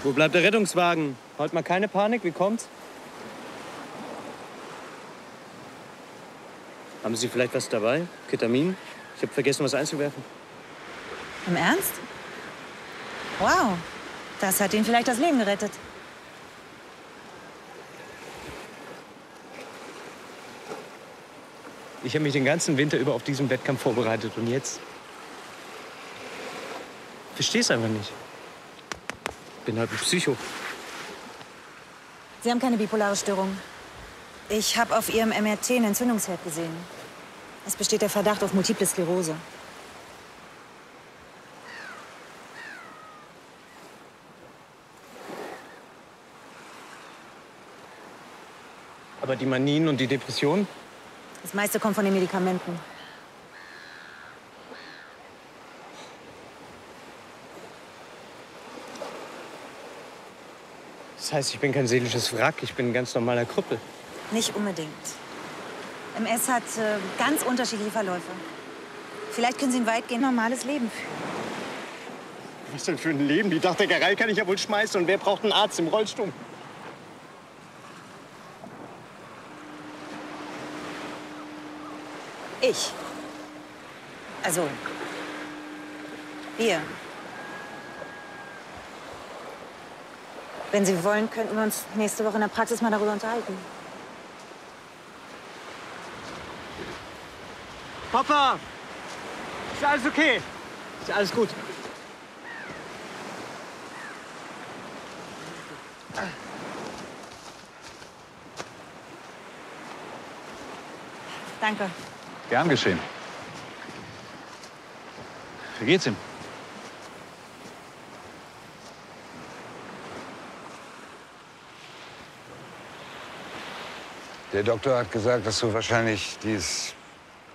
Wo bleibt der Rettungswagen? Heute mal keine Panik, wie kommt's? Haben Sie vielleicht was dabei? Ketamin? Ich habe vergessen, was einzuwerfen. Im Ernst? Wow, das hat Ihnen vielleicht das Leben gerettet. Ich habe mich den ganzen Winter über auf diesen Wettkampf vorbereitet und jetzt? Versteh's einfach nicht. Bin halt ein Psycho. Sie haben keine bipolare Störung. Ich habe auf Ihrem MRT einen Entzündungsherd gesehen. Es besteht der Verdacht auf Multiple Sklerose. Aber die Manien und die Depressionen? Das meiste kommt von den Medikamenten. Das heißt, ich bin kein seelisches Wrack, ich bin ein ganz normaler Krüppel. Nicht unbedingt. MS hat ganz unterschiedliche Verläufe. Vielleicht können Sie ein weitgehend normales Leben führen. Was denn für ein Leben? Die Dachdeckerei kann ich ja wohl schmeißen. Und wer braucht einen Arzt im Rollstuhl? Ich. Also, wir. Wenn Sie wollen, könnten wir uns nächste Woche in der Praxis mal darüber unterhalten. Papa! Ist alles okay? Ist alles gut? Danke. Gern geschehen. Wie geht's ihm? Der Doktor hat gesagt, dass du wahrscheinlich dieses